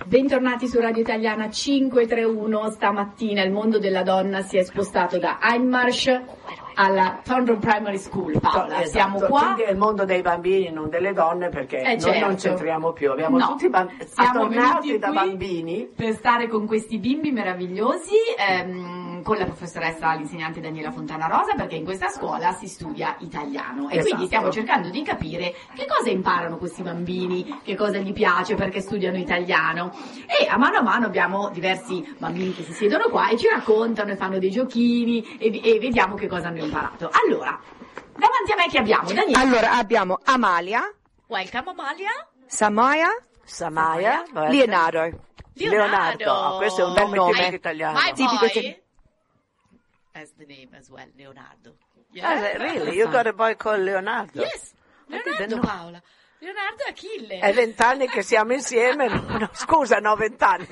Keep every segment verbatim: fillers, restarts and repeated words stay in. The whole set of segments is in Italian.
Bentornati su Radio Italiana cinquecentotrentuno. Stamattina il mondo della donna si è spostato da Einmarsch alla Thorndon Primary School. Paola, esatto, siamo qua. Quindi è il mondo dei bambini, non delle donne, perché eh, noi certo. non c'entriamo più. Abbiamo no. tutti bamb- siamo attornati da qui bambini per stare con questi bimbi meravigliosi, ehm, con la professoressa, l'insegnante Daniela Fontana Rosa, perché in questa scuola si studia italiano e esatto. quindi stiamo cercando di capire che cosa imparano questi bambini, che cosa gli piace, perché studiano italiano. E a mano a mano abbiamo diversi bambini che si siedono qua e ci raccontano e fanno dei giochini e, e vediamo che cosa hanno imparato. Allora, davanti a me che abbiamo? Daniela. Allora abbiamo Amalia. Welcome Amalia. Samaya. Samaya, Leonardo. Leonardo. Oh, questo è un nome, nome. tipico italiano. My Tipico boy italiano. has the name as well, Leonardo. Yeah? Uh, really? You got a boy called Leonardo? Yes, Leonardo, Paola. Leonardo e Achille. È vent'anni che siamo insieme, no, no, scusa, no, vent'anni.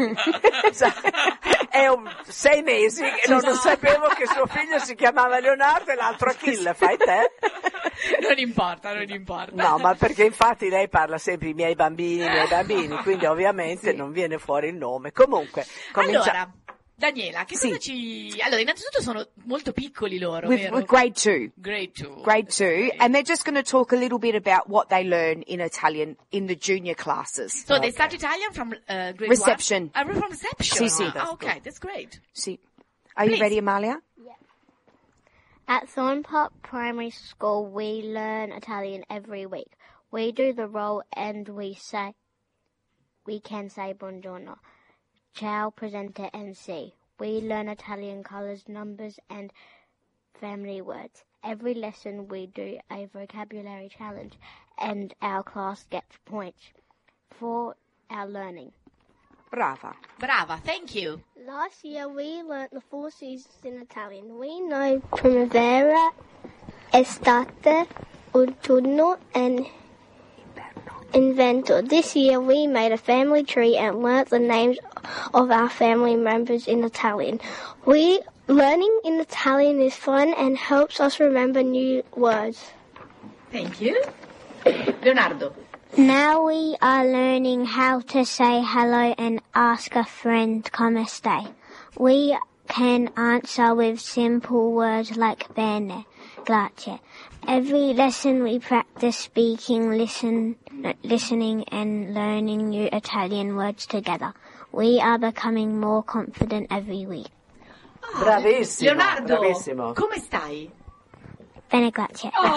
È un, sei mesi che non, non sapevo che suo figlio si chiamava Leonardo e l'altro Achille, fai te? Non importa, non importa. No, ma perché infatti lei parla sempre i miei bambini, i miei bambini, quindi ovviamente sì. non viene fuori il nome. Comunque, comincia... Allora, Daniela, che sì. cosa ci... Allora, innanzitutto sono molto piccoli loro, With, vero? with grade two. Grade two. Grade two. Okay. And they're just going to talk a little bit about what they learn in Italian in the junior classes. So okay. they start Italian from uh, grade reception. one? Uh, from reception? Sì, sì. Ah, okay, that's great. Sì. Are Please. you ready, Amalia? Yeah. At Thorn Park Primary School, we learn Italian every week. We do the roll and we say, we can say buongiorno, ciao, presente, and si. We learn Italian colours, numbers, and family words. Every lesson we do a vocabulary challenge, and our class gets points for our learning. Brava. Brava, thank you. Last year we learnt the four seasons in Italian. We know primavera, estate, autunno, and inverno. This year we made a family tree and learnt the names of our family members in Italian. We learning in Italian is fun and helps us remember new words. Thank you. Leonardo. Now we are learning how to say hello and ask a friend come stay. We can answer with simple words like bene, grazie. Every lesson we practice speaking, listen, listening and learning new Italian words together. We are becoming more confident every week. Oh, bravissimo, Leonardo, bravissimo. come stai? Bene, grazie. Oh,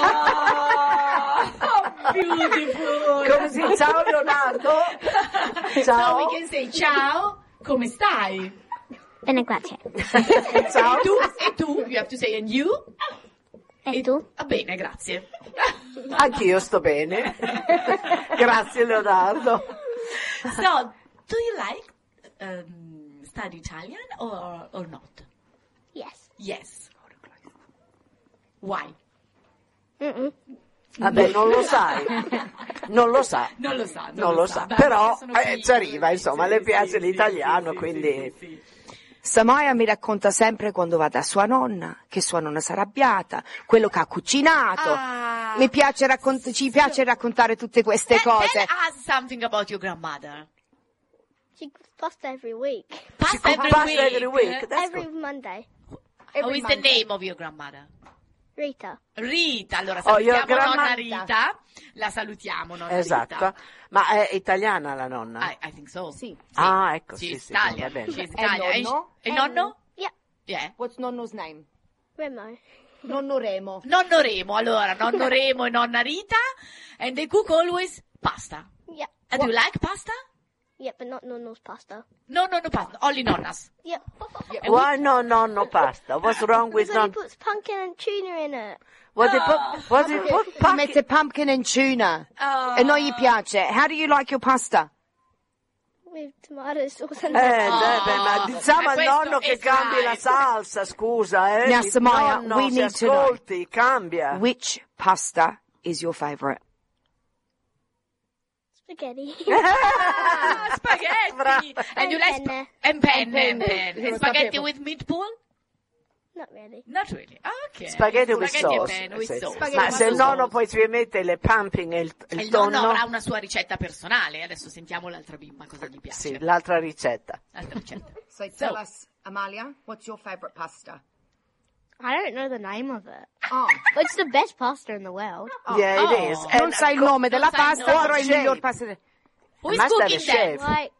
oh beautiful. Come si ciao Leonardo? Ciao. So we can say ciao, come stai? Bene, grazie. Ciao. E tu, e tu, you have to say and you? E tu? Va bene, grazie. Anch'io sto bene. Grazie Leonardo. So, do you like um, study Italian or, or not? Yes. Yes. Why? Mm-mm. Vabbè, non lo sai. Non lo sa. Non lo sa. Non, Non lo sa. Beh, Però sono eh, figli. ci arriva, insomma, Sì, le sì, piace sì, l'italiano, sì, quindi... sì, sì, sì. Samaya mi racconta sempre quando va da sua nonna, che sua nonna si è arrabbiata, quello che ha cucinato. Ah. Mi piace raccont- ci piace raccontare tutte queste Tell- cose. Tell us something about your grandmother. She cooks pasta every week. Pasta every Pasta week. every week. That's Every good. Monday. How is the name of your grandmother? Rita. Rita, allora Oh, your salutiamo nonna grandma- Rita, la salutiamo nonna Esatto. Rita. Ma è italiana la nonna? I, I think so. Sì. Ah, ecco, sì, She's sì, Italian. va bene. She's E Italian. nonno? E nonno? Yeah. Yeah. What's nonno's name? Remo. Nonno Remo. Nonno Remo, allora, nonno Remo e nonna Rita, and they cook always pasta. Yeah. Uh, do you like pasta? Yeah, but not Nonno's pasta. No, no, no pasta, only nonnas. Yep. And Why no nonno pasta? What's wrong with Because he non... puts pumpkin and tuna in it. What they put? What they put? He Pumpkin? mette pumpkin and tuna. Oh. E non gli piace. How do you like your pasta? With tomato sauce and Eh, Oh. beh, ma diciamo E al questo nonno che è cambi la right. salsa, scusa, eh. Now, Il Samaya, nonno, we si need to know. ascolti, cambia. Which pasta is your favorite? spaghetti. Ah, spaghetti. Brava. And you like sp- penne. and penne, and penne. penne. Lo And spaghetti sapevo. with meatball? Not really. Not really. Ok. Spaghetti with Spaghetti sauce. e pen, with Sì. sauce. Ma Spaghetti se il with nonno sauce. poi ci mette le pumpkin e il, il E il tonno. nonno avrà una sua ricetta personale. Adesso sentiamo l'altra bimba cosa gli piace. Sì, l'altra ricetta. L'altra ricetta. So tell us, Amalia, what's your favourite pasta? I don't know the name of it. Oh, But it's the best pasta in the world. Yeah, Oh. it is. non And sai il co- nome della non sai il pasta, nome. però è il Shape. miglior pasta. de- Who is Must have cooking a that? shape. Like,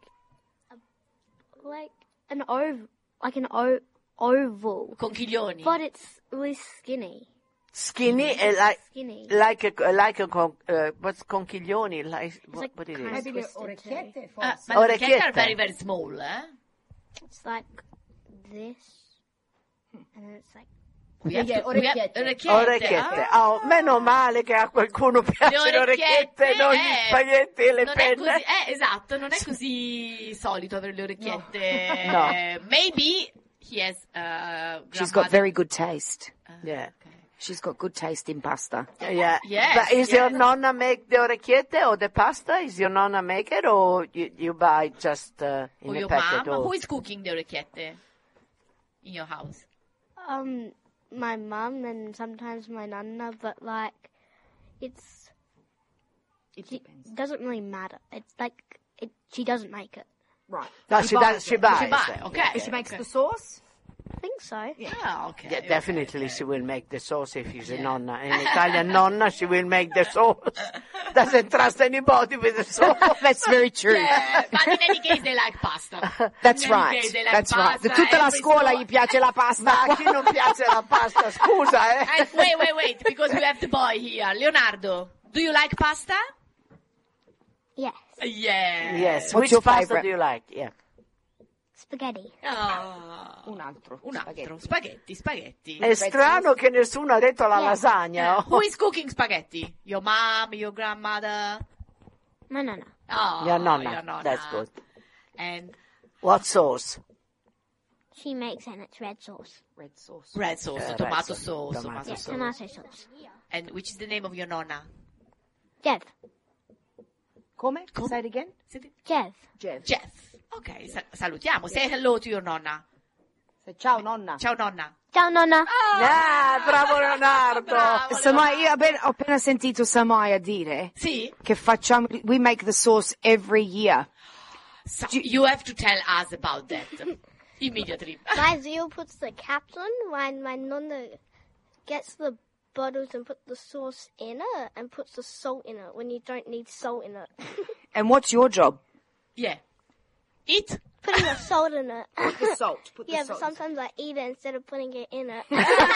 like an ov, like an o- oval, Conchiglioni. but it's really skinny. Skinny and like Skinny. like a like a con, uh, what's conchiglioni like what, like what it kind is? of twisted too. Ah, forse. ma le orecchiette Orecchiette. are very very small, eh? It's like this, and then it's like We have Yeah, to- we have- orecchiette. orecchiette. Orecchiette. Ah. Oh, meno male che a qualcuno piace le orecchiette e non gli eh, spaghetti e le non è penne. così, eh, esatto, non è così solito avere le orecchiette. No. Eh, maybe he has uh, She's got grandmother- very good taste. Yeah. Okay. She's got good taste in pasta. Yeah. Yes, But is yes. your nonna make the orecchiette or the pasta? Is your nonna make it or you, you buy just uh, in Or a your packet? mom? Or... Who is cooking the orecchiette in your house? um my mum and sometimes my nonna, but like it's It she depends. doesn't really matter. It's like it. She doesn't make it. Right. No, she does. buys She it. buys. She buy, it. okay. And she makes okay. the sauce? I think so. Ah, okay. Yeah, okay, definitely okay. she will make the sauce if she's a Yeah. nonna. In Italian nonna, she will make the sauce. Doesn't trust anybody with the sauce. That's very true. Yeah, but in any case they like pasta. That's In any right. case, they like That's right. pasta, Tutta la every scuola so- gli piace la pasta. Ma a chi non piace la pasta, scusa, eh? And wait, wait, wait, because we have the boy here. Leonardo, do you like pasta? Yes, Yeah. Yes. What's Which your pasta favorite? do you like? Yeah. spaghetti. Oh, Un altro. un altro. Spaghetti. Spaghetti, spaghetti. È strano che nessuno ha detto la Yeah. lasagna. Who is cooking spaghetti? Your mom, your grandmother? My nonna. Oh, Your nonna. your nonna. That's good. And What sauce? She makes and it's red sauce. Red sauce. red sauce, Uh, tomato red sauce, sauce, tomato tomato Yeah, sauce. tomato sauce. And which is the name of your nonna? Jeff. Come? Come? Say it again? Jeff. Jeff. Jeff. Ok, sa- salutiamo. Say hello to your nonna. Say, ciao nonna. Ciao nonna. Ciao nonna. Ah, bravo Leonardo. Bravo. Samaya, io appen- ho appena sentito Samaya dire Sì? che facciamo, we make the sauce every year. So, you have to tell us about that. Immediately. My Zio puts the caps on when my nonna gets the bottles and puts the sauce in it and puts the salt in it when you don't need salt in it. And what's your job? Yeah. Eat. Putting the salt in it. Put the salt. Put the Yeah, but salt. sometimes I eat it instead of putting it in it.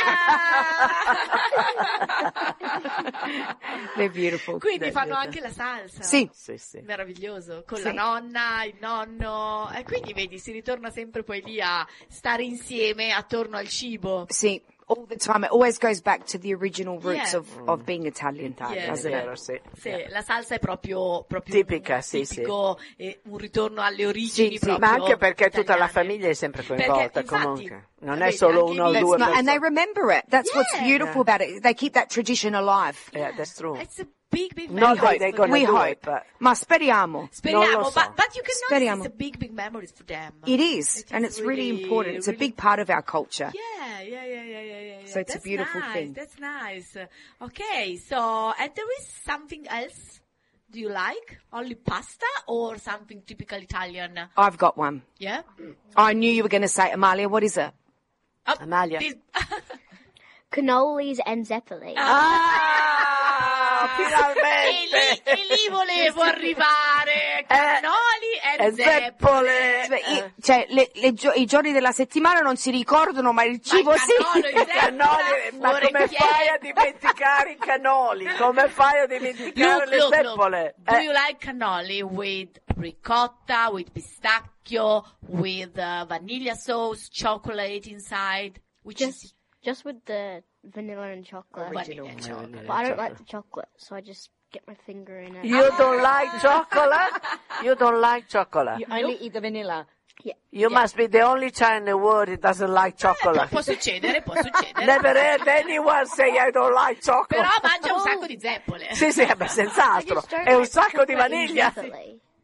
They're beautiful. Quindi Beh, fanno beh. anche la salsa. Sì. Sì, sì. Meraviglioso, con Sì. la nonna, il nonno, e quindi vedi, si ritorna sempre poi lì a stare insieme attorno al cibo. See, all the time. It always goes back to the original roots Yeah. of, of being Italian, Yeah, doesn't yeah. it? Vero, sì. Sì, la salsa è proprio, proprio Tipica, sì, tipico, e un ritorno alle origini Sì, sì, proprio Ma anche perché tutta la italiane. famiglia è sempre Perché, coinvolta infatti, comunque. Non è vedi, solo anche uno o lì- due No, and they persone. remember it. That's what's Yeah. beautiful about it. They keep that tradition alive. Yeah, that's true. It's a big, big Not memory that they're for gonna We do hope. it, but Ma speriamo. Speriamo, Non lo so. but, but you can Speriamo. notice it's a big, big memory for them. It is, It and is it's really, really, important. It's a really- big part of our culture. Yeah, yeah, yeah, yeah, yeah, yeah. So it's a That's beautiful nice. thing. That's nice. Okay, so, and there is something else? Do you like? Only pasta or something typical Italian? I've got one. Yeah? I knew you were going to say, Amalia, what is it? Oh, Amalia. this- Cannolis and zeppoli. Ah, e, lì, finalmente! e lì volevo arrivare. Cannoli E e zeppole. zeppole! Cioè, i, cioè, le- le gio- i giorni della settimana non si ricordano, ma il cibo Ma sì. cannolo, I cannoli, ma come orecchiette. fai a dimenticare i cannoli? Come fai a dimenticare Look, le look, zeppole? look. Do Eh, you like cannoli with ricotta, with pistachio, with uh, vanilla sauce, chocolate inside? Which is Just, just with the vanilla and chocolate. vanilla and chocolate. But I don't like the chocolate, so I just get my finger in it. You don't like chocolate? You don't like chocolate? You only eat the vanilla. You must be the only child in the world that doesn't like Eh, può chocolate. succedere, può succedere. Never heard anyone say I don't like Però chocolate. mangia un sacco di zeppole. Sì, sì, beh, I senz'altro. just don't È un like sacco di chocolate in vaniglia. zeppoli.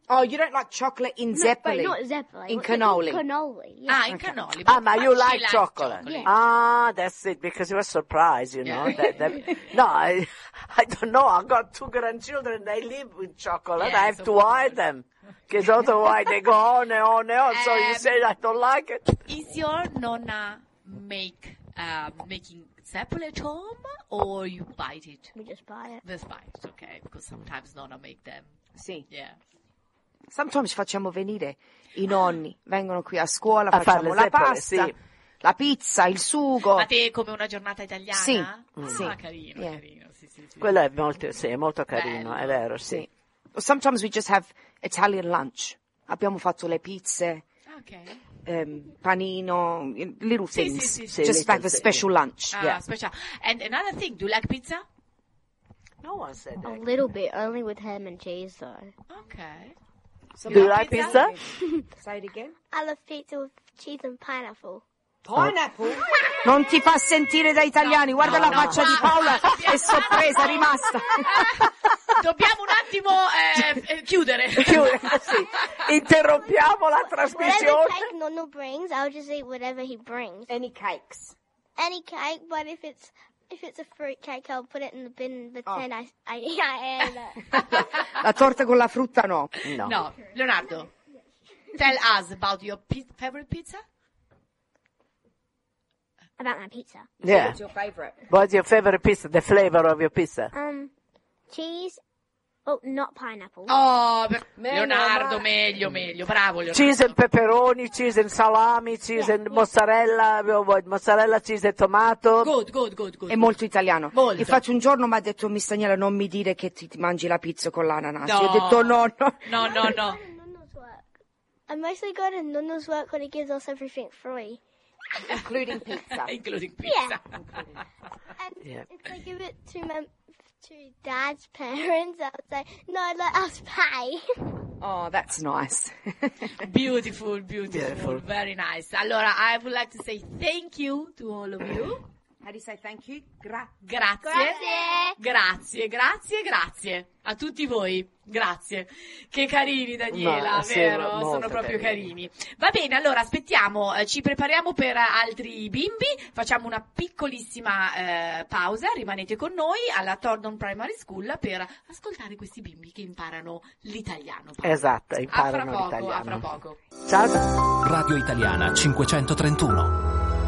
Oh, you don't like chocolate in zeppoli? No, wait, not Zeppeli. In What's it cannoli. called? Cannoli. Yeah. Ah, in cannoli. Ah, ma you She like likes chocolate? Yeah. Ah, that's it, because you were surprised, you know. Yeah. That, that, no, I, I don't know. I've got two grandchildren, they live with chocolate. Yeah, I have so to hide them, because otherwise they go on and on and on. So you Um, say I don't like it. Is your nonna make uh, making zeppole at home, or you buy it? We just buy it. Just buy it, okay? Because sometimes nonna make them. Sì. Yeah. Sometimes facciamo venire i nonni, vengono qui a scuola, A fare facciamo le la zeppole, pasta, sì. la pizza, il sugo. Ma te come una giornata italiana? Sì, Ah, sì. carino, Yeah. carino, sì, sì, sì. Quello è molto, sì, è molto carino, Bello. è vero, sì. Sì. Sometimes we just have Italian lunch. Abbiamo fatto le pizze, Ok. um, panino, little Sì, things. sì, sì, sì. Just Little like a things. special lunch. Ah, Yeah. special. And another thing, do you like pizza? No one said A that. little bit, only with ham and cheese though. Ok. Do you like pizza? Say it again. I love pizza with cheese and pineapple. Pineapple? Non ti fa sentire da italiani, guarda no, la no. faccia di Paola, è sorpresa, è rimasta. Dobbiamo un attimo eh, eh, chiudere. Chiude, sì. Interrompiamo la Whatever trasmissione. cake Nonna brings, I'll just eat whatever he brings. Any cakes? Any cake, but if it's if it's a fruit cake, I'll put it in the bin. But Oh. then I I, I am it. La torta con la frutta no. No. No, Leonardo, tell us about your pi- favorite pizza. About my pizza. Yeah. What's your favorite? What's your favorite pizza? The flavor of your pizza? Um, cheese. Oh, not pineapple. Oh, per- Meno Leonardo, male. meglio, meglio, bravo Leonardo. Cheese and pepperoni, cheese and salami, cheese Yeah, and yeah. mozzarella, mozzarella, cheese and tomato. Good, good, good, good. È molto italiano. Molto. Infatti un giorno mi ha detto Miss Daniela non mi dire che ti, ti mangi la pizza con l'ananas. No. Io ho detto no, no. No, no, no. Nonna's work. I mostly go to Nonna's work when he gives us everything free. Including pizza. Including pizza. And Yeah. if they give it to my to Dad's parents, I'll say no, let us pay. Oh, that's nice. Beautiful, beautiful, Beautiful. very nice. Allora, I would like to say thank you to all of you. How do you say thank you? Gra- Grazie. Grazie. Grazie, grazie, grazie. A tutti voi. Grazie. Che carini, Daniela, No, sì, vero? molto Sono proprio carini. carini. Va bene, allora aspettiamo, eh, ci prepariamo per altri bimbi, facciamo una piccolissima eh, pausa, rimanete con noi alla Thorndon Primary School per ascoltare questi bimbi che imparano l'italiano. Esatto, A fra imparano poco, l'italiano. a fra poco. Ciao. Radio Italiana cinquecentotrentuno.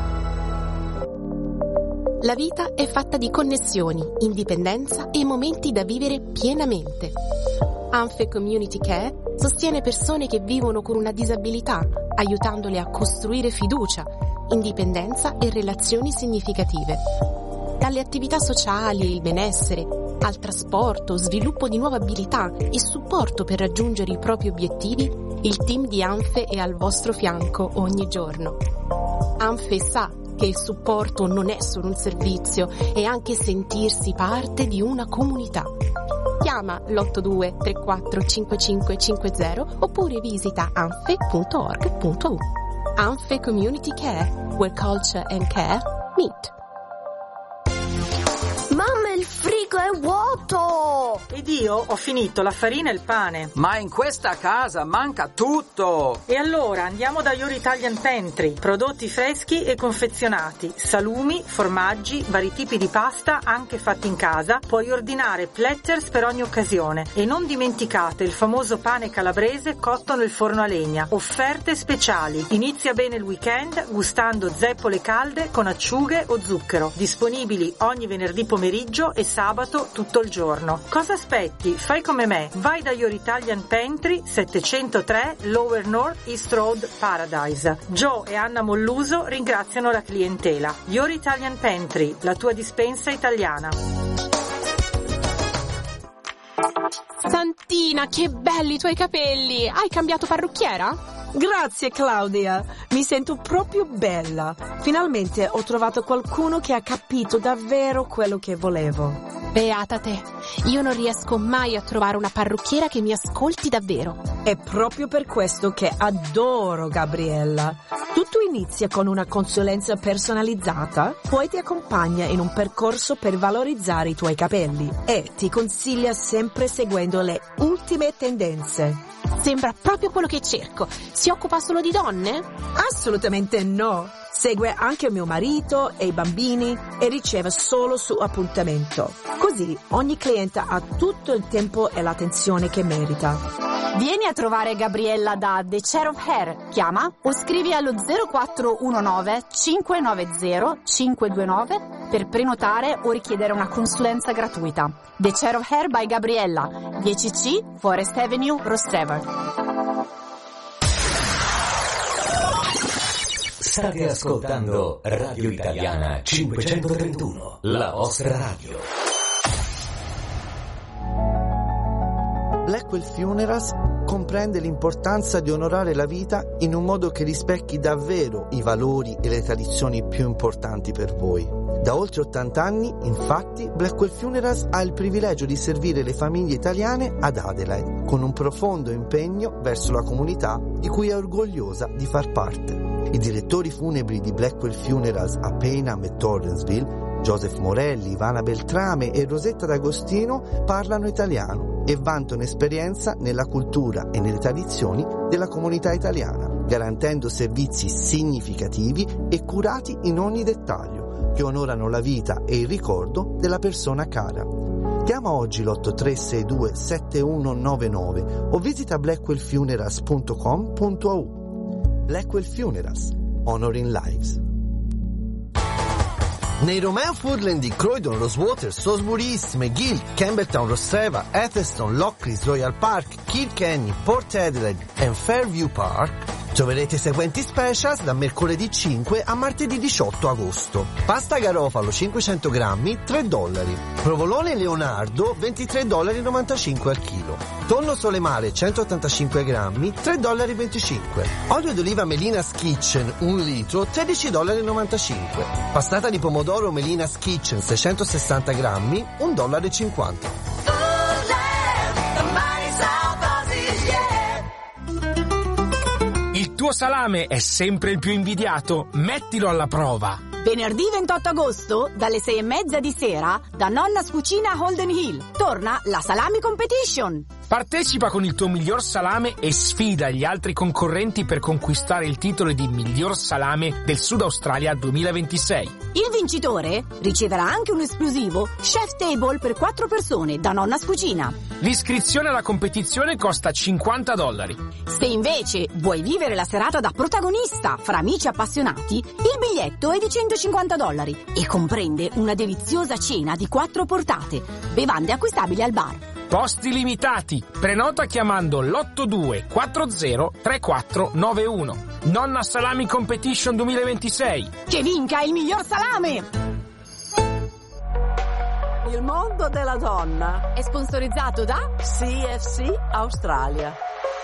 La vita è fatta di connessioni, indipendenza e momenti da vivere pienamente. Anfe Community Care sostiene persone che vivono con una disabilità, aiutandole a costruire fiducia, indipendenza e relazioni significative. Dalle attività sociali e il benessere, al trasporto, sviluppo di nuove abilità e supporto per raggiungere i propri obiettivi, il team di Anfe è al vostro fianco ogni giorno. Anfe sa che il supporto non è solo un servizio, è anche sentirsi parte di una comunità. Chiama l'otto due tre quattro cinque cinque cinque zero oppure visita anfe punto org punto u. Anfe Community Care, where culture and care meet. Mamma, il frigo è vuoto! Ed io ho finito la farina e il pane. Ma in questa casa manca tutto! E allora andiamo da Your Italian Pantry. Prodotti freschi e confezionati, salumi, formaggi, vari tipi di pasta anche fatti in casa. Puoi ordinare platters per ogni occasione. E non dimenticate il famoso pane calabrese cotto nel forno a legna. Offerte speciali. Inizia bene il weekend gustando zeppole calde con acciughe o zucchero. Disponibili ogni venerdì pomeriggio e sabato tutto il giorno. Cosa aspetti? Fai come me. Vai da Your Italian Pantry, settecentotre Lower North East Road, Paradise. Joe e Anna Molluso ringraziano la clientela. Your Italian Pantry, la tua dispensa italiana. Santina, che belli i tuoi capelli! Hai cambiato parrucchiera? Grazie Claudia, mi sento proprio bella. Finalmente ho trovato qualcuno che ha capito davvero quello che volevo. Beata te, io non riesco mai a trovare una parrucchiera che mi ascolti davvero. È proprio per questo che adoro Gabriella. Tutto inizia con una consulenza personalizzata, poi ti accompagna in un percorso per valorizzare i tuoi capelli e ti consiglia sempre seguendo le ultime tendenze. Sembra proprio quello che cerco. Si occupa solo di donne? Assolutamente no. Segue anche mio marito e i bambini e riceve solo su appuntamento. Così ogni cliente ha tutto il tempo e l'attenzione che merita. Vieni a trovare Gabriella da The Chair of Hair. Chiama o scrivi allo zero quattro uno nove cinque nove zero cinque due nove per prenotare o richiedere una consulenza gratuita. The Chair of Hair by Gabriella, dieci C Forest Avenue, Rostrevor. State ascoltando Radio Italiana cinquecentotrentuno, la vostra radio. Blackwell Funerals comprende l'importanza di onorare la vita in un modo che rispecchi davvero i valori e le tradizioni più importanti per voi. Da oltre ottanta anni, infatti, Blackwell Funerals ha il privilegio di servire le famiglie italiane ad Adelaide, con un profondo impegno verso la comunità di cui è orgogliosa di far parte. I direttori funebri di Blackwell Funerals a Payneham e Torrensville, Joseph Morelli, Ivana Beltrame e Rosetta D'Agostino, parlano italiano e vantano esperienza nella cultura e nelle tradizioni della comunità italiana, garantendo servizi significativi e curati in ogni dettaglio, che onorano la vita e il ricordo della persona cara. Chiama oggi l'otto tre sei due sette uno nove nove o visita blackwell funerals punto com punto a u. Blackwell Funerals, Honoring Lives. Nei Romeo Foodland di Croydon, Rosewater, Salisbury East, McGill, Campbelltown, Rostreva, Atherstone, Lockleys, Royal Park, Kilkenny, Port Adelaide e Fairview Park troverete i seguenti specials da mercoledì cinque a martedì diciotto agosto. Pasta garofalo cinquecento grammi, tre dollari. Provolone Leonardo, ventitré dollari e novantacinque al chilo. Tonno Solemare centottantacinque grammi, tre dollari e venticinque. Olio d'oliva Melina's Kitchen, un litro, tredici dollari e novantacinque. Passata di pomodoro Melina's Kitchen, seicentosessanta grammi, un dollaro e cinquanta. Il tuo salame è sempre il più invidiato? Mettilo alla prova! Venerdì ventotto agosto, dalle sei e mezza di sera, da Nonna's Cucina Holden Hill, torna la Salami Competition. Partecipa con il tuo miglior salame e sfida gli altri concorrenti per conquistare il titolo di miglior salame del Sud Australia duemilaventisei. Il vincitore riceverà anche un esclusivo Chef Table per quattro persone da Nonna's Cucina. L'iscrizione alla competizione costa cinquanta dollari. Se invece vuoi vivere la serata da protagonista fra amici appassionati, il biglietto è di centocinquanta dollari e comprende una deliziosa cena di quattro portate, bevande acquistabili al bar. Posti limitati. Prenota chiamando l'otto due quattro zero tre quattro nove uno. Nonna Salami Competition duemilaventisei. Che vinca il miglior salame! Il mondo della donna è sponsorizzato da C F C Australia.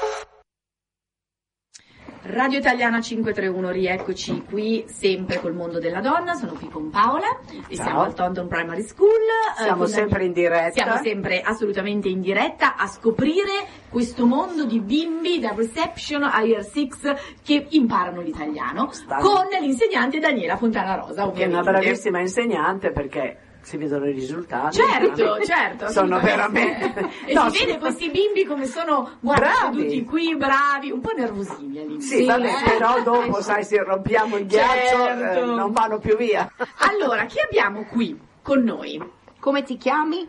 Radio Italiana cinquecentotrentuno, rieccoci qui sempre col mondo della donna, sono qui con Paola e Ciao. siamo al Taunton Primary School. Siamo eh, sempre in diretta. Siamo sempre assolutamente in diretta a scoprire questo mondo di bimbi da reception a year six che imparano l'italiano Stanno. con l'insegnante Daniela Fontana Rosa, ovviamente. Che è una bravissima insegnante perché si vedono i risultati. Certo, certo. Sono assolutamente. veramente... E No, si sì. vede questi bimbi come sono, guarda, Bravi. seduti qui, bravi, un po' nervosini all'inizio. Sì, vabbè, eh. però dopo, sai, se rompiamo il ghiaccio, Certo. eh, non vanno più via. Allora, chi abbiamo qui con noi? Come ti chiami?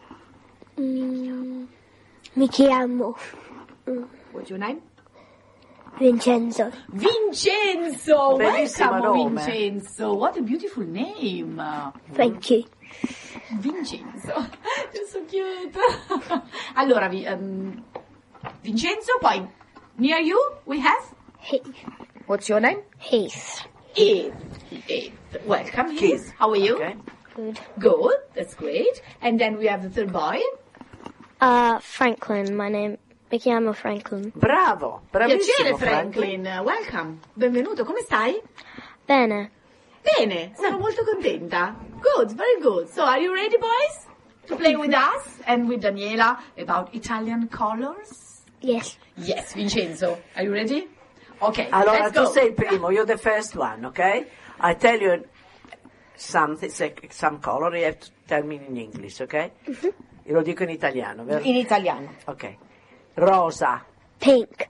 Mm, mi chiamo What's your name? Vincenzo. Vincenzo! Bellissimo Welcome, nome. Vincenzo! What a beautiful name! Thank you. Vincenzo, you're so cute! Allora, vi- um, Vincenzo, poi, near you we have? Heath. What's your name? Heath. Heath. Heath. Welcome, Heath. Keith. How are you? Okay. Good. Good, that's great. And then we have the third boy. Uh, Franklin. My name. Mi chiamo Franklin. Bravo, bravissimo Piacere, Franklin. Welcome. Benvenuto, come stai? Bene. Bene, sono molto contenta. Good, very good. So, are you ready, boys? To play with us and with Daniela about Italian colors? Yes. Yes, Vincenzo. Are you ready? Okay, Allora, let's tu go. sei il primo, you're the first one, okay? I tell you something, some color, you have to tell me in English, okay? Mm-hmm. Io lo dico in italiano, vero? In italiano. Ok. Rosa. Pink.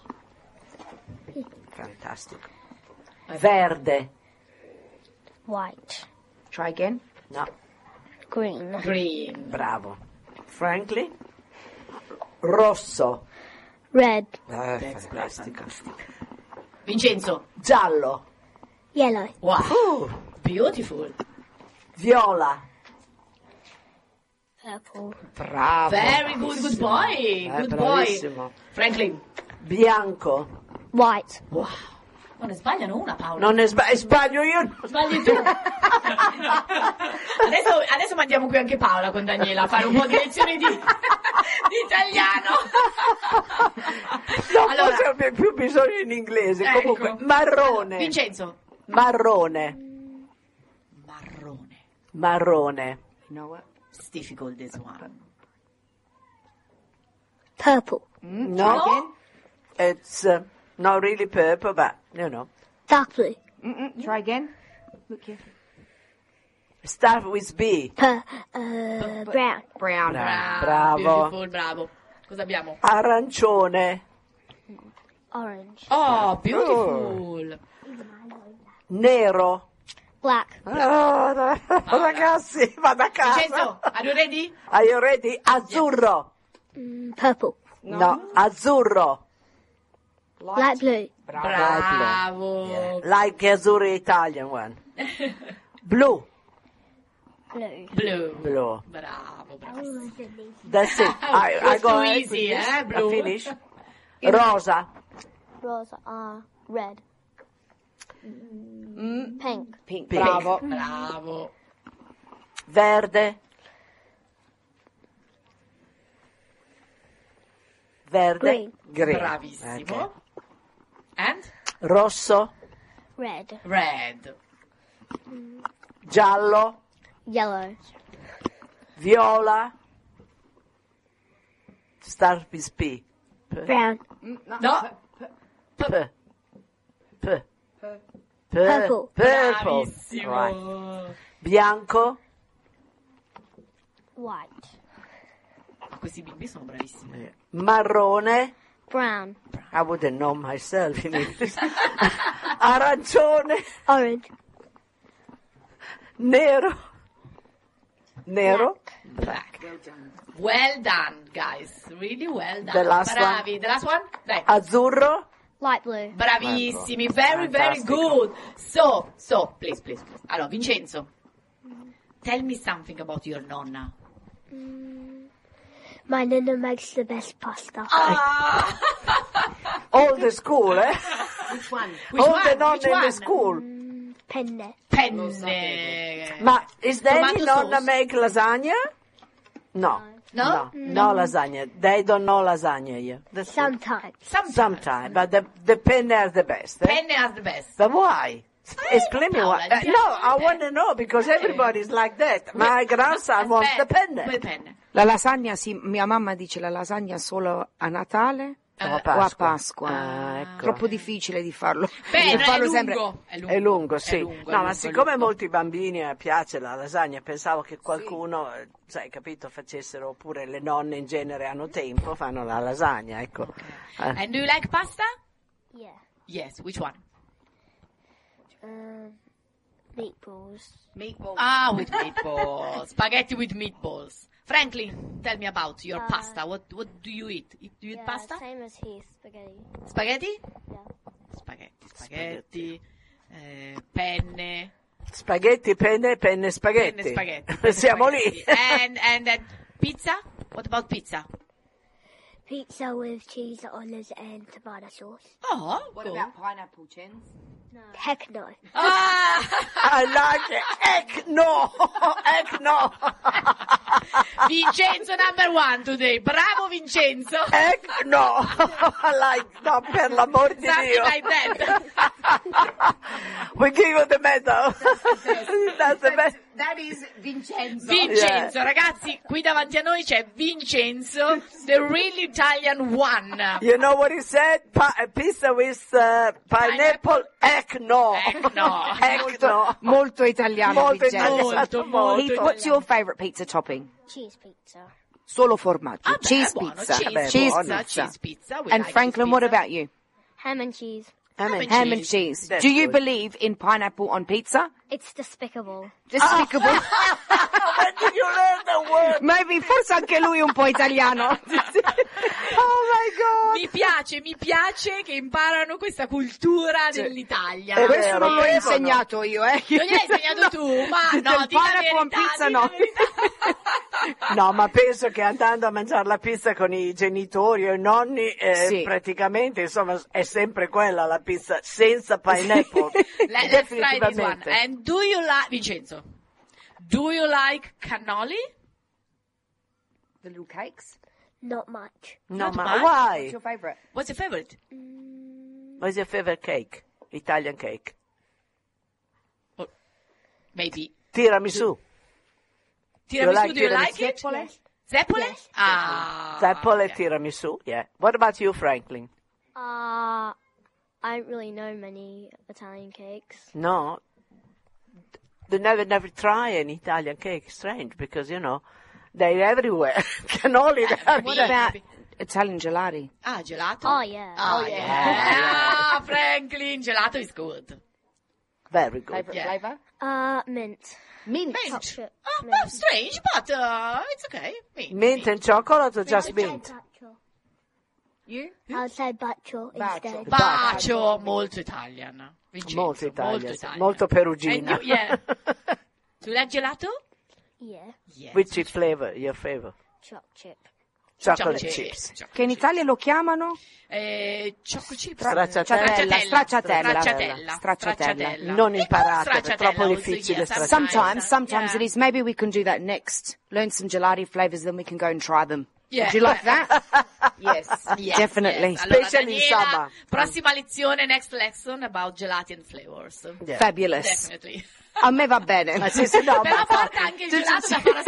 Fantastico. Verde. White. Try again. No. Green. Green. Bravo. Franklin. Rosso. Red. Eh, fantastico. Vincenzo. Giallo. Yellow. Wow. Uh, Beautiful. viola. Purple. Bravo. Very good, good boy. Eh, Good bravissimo. boy. Franklin. Bianco. White. Wow. Non ne sbagliano una, Paola. Non ne sba- sbaglio io. Sbagli tu. adesso, adesso mandiamo qui anche Paola con Daniela a fare un po' di lezioni di, di italiano. Non Allora- forse avrei più bisogno in inglese. Ecco. Comunque, marrone. Vincenzo. Marrone. Marrone. Marrone. You know what? It's difficult this one. Purple. No? It's uh, not really purple, but, you know. Dark blue. Mm-mm. Try again. Look here. Start with B. Pur- uh, brown. Brown. Bravo. Beautiful, bravo. Cosa abbiamo? Arancione. Orange. Oh, beautiful. Nero. Black. Oh, ragazzi, vado a casa. Vincenzo, are you ready? Are you ready? Azzurro. Mm, purple. No, azzurro. Light blue. Bravo. Like azzurro Italian one. Blu. Blue. Blue. Blue. Bravo, bravo. That's it. I, I Was go too ahead easy, with this. eh, I blue. finish. Rosa. Rosa. Uh, red. Pink. Pink. Pink. Bravo. Bravo. Verde. Verde. Green. Green. Bravissimo. Ok. And? Rosso. Red. Red. Giallo. Yellow. Viola. Start with P. Brown. No. P. P. P. Purple. Purple. Bravissimo. Right. Bianco. White. Ma questi bimbi sono bravissimi. Marrone. Brown. I wouldn't know myself in English. Arancione. Orange. Nero. Nero. Black. Well done, guys. Really well done. The last Bravi. The last one? Dai. Azzurro. Light blue. Bravissimi. Very, very Fantastico. good. So, so, please, please, please. Allora, Vincenzo, tell me something about your nonna. My nonna makes the best pasta. Ah! All the school, eh? Which one? Which All one? the nonne Which in one? the school. Penne. Penne. Ma is there any Tomato nonna sauce. make lasagna? No. No? No, no lasagna. They don't know lasagna here. That's it. Sometimes. Sometimes. Sometimes, but the, the penne are the best. Eh? Penne are the best. But why? Explain me Paola, why. gli Uh, piace no, I il want to know because everybody's like that. My grandson wants the Aspetta, penne. penne. La lasagna, sì, mia mamma dice la lasagna solo a Natale O a o a Pasqua. Pasqua. Ah, ecco. Troppo difficile di farlo. Beh, di no, è farlo lungo. sempre. È lungo. È lungo, sì. È lungo, è no, lungo, ma è siccome lungo. molti bambini eh, piace la lasagna, pensavo che qualcuno, eh, sai, capito, facessero, oppure le nonne in genere hanno tempo, fanno la lasagna, ecco. Eh. And do you like pasta? Yeah. Yes, which one? Um, meatballs. Meatballs. Ah, with meatballs. Spaghetti with meatballs. Franklin, tell me about your Uh, pasta. What what do you eat? Do you eat Yeah, pasta? same as his spaghetti. Spaghetti? Yeah. Spaghetti, spaghetti, eh, penne, Spaghetti, penne, penne, spaghetti. penne, spaghetti. penne, Siamo spaghetti. lì. And, and then pizza? What about pizza? Pizza with cheese, olives, and tomato sauce. Oh, What cool. about pineapple chins? Heck no. Ah! I like it. Heck no! Heck no! Vincenzo number one today. Bravo Vincenzo. Heck no! Like, no, per l'amor di Something Dio. like that. We give you the medal. That's the best. That is Vincenzo. Vincenzo, ragazzi, qui davanti a noi c'è Vincenzo, the real Italian one. You know what he said? Pa- a pizza with uh, pineapple? Heck no! Heck no. Heck no! Molto italiano, Molto Vincenzo. italiano, molto. He- what's your favourite pizza topping? Cheese pizza. Solo formaggio. Ah, beh, cheese buono, pizza. cheese Beh, pizza, buono. cheese pizza. We And like Franklin, cheese what pizza. about you? Ham and cheese. Ham and Ham and cheese. That's Do you good. believe in pineapple on pizza? It's despicable. Despicable. When did you learn the word? Maybe, forse anche lui un po' italiano. Oh my God. Mi piace, mi piace che imparano questa cultura dell'Italia. È Questo vero, non l'ho devono. insegnato io, eh. Non gliel'hai insegnato tu, ma no, Del di la pineapple on verità, pizza di la no. verità. No, ma penso che andando a mangiare la pizza con i genitori o i nonni, eh, Sì. praticamente, insomma, è sempre quella la pizza senza pineapple. Let- Let's try this one. Definitivamente. And do you like, Vincenzo, do you like cannoli? The little cakes. Not much. No, Not ma much? why? What's your favourite? What's your favorite? What's your favorite cake? Italian cake. Maybe. Tiramisu. Tiramisu, like do you tiramisu? like it? Zeppole? Zeppole? Yes. Ah. Zeppole okay. tiramisu, yeah. What about you, Franklin? Uh, I don't really know many Italian cakes. No. They never, never try an Italian cake. Strange, because, you know, they're everywhere. Cannoli. they're What everywhere. about Italian gelati? Ah, gelato? Oh, yeah. Oh, Oh, yeah. yeah. Ah, Franklin, gelato is good. Very good. Favourite Yeah. flavour? Uh, mint. Mint. Mint. Chocolate. Oh, mint. oh, strange, but uh, it's okay. Mint. Mint and chocolate or just I'd say mint? Baccio. You? I would say Baccio Baccio. instead. Bacio, molto Italian. Vincenzo, Molto Italian, Molto sì. Italian. Molto perugina. And you- yeah. Do you like gelato? Yeah. Yes. Which flavor? Your favorite? Choc chip. Chocolate Chocolate chips. Chocolate Che in Italia lo chiamano? Eh, chocolate chips. Stracciatella. Stracciatella. Stracciatella. Stracciatella. Non imparate, è Stracciatella, troppo also, difficile yes, stracciatella. Sometimes, sometimes Yeah. it is. Maybe we can do that next. Learn some gelati flavours, then we can go and try them. Yeah. Would you like that? yes, Yes, definitely. yes. Allora, Especially in Daniela, summer. prossima lezione, next lesson about gelati and flavors. Yeah. Fabulous. Definitely. A me va bene. Ma sì, sì, no, Però ma porta anche il gelato da far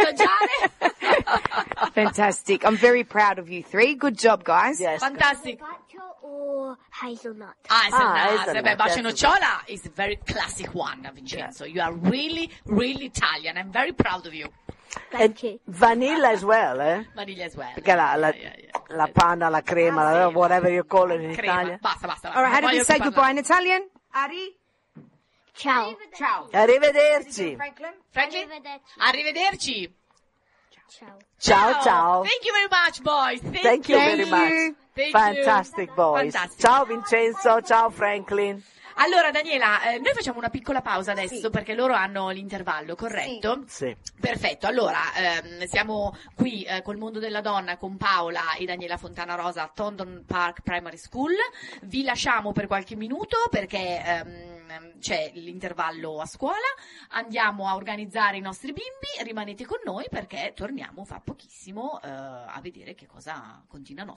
assaggiare. Fantastic. I'm very proud of you three. Good job, guys. Yes. Fantastic. Baccio or hazelnut? Hazelnut. Ah, hazelnut, Beh, bacio e definitely. nocciola is a very classic one, Vincenzo. You are really, really Italian. I'm very proud of you. And Thank you. vanilla as well, eh? Vanilla as well. Perché la, la, Yeah, yeah, yeah. la panna, la crema, la, whatever you call it in Crema. Italia. Basta, basta. All right, how do Voglio we say che goodbye parla- in Italian? Ari? Ciao. Ciao. Arrivederci. Franklin? Franklin? Arrivederci. Arrivederci. Ciao. Ciao, ciao. Thank you very much, boys. Thank, Thank you very Thank much. you. Thank Fantastic you. boys. Fantastic. Ciao Vincenzo, ciao Franklin. Allora, Daniela, eh, noi facciamo una piccola pausa adesso perché loro hanno l'intervallo, corretto? Sì. Perfetto, allora ehm, siamo qui eh, col mondo della donna con Paola e Daniela Fontana Rosa a Tondon Park Primary School. Vi lasciamo per qualche minuto perché ehm, c'è l'intervallo a scuola, andiamo a organizzare i nostri bimbi, rimanete con noi perché torniamo fra pochissimo eh, a vedere che cosa continua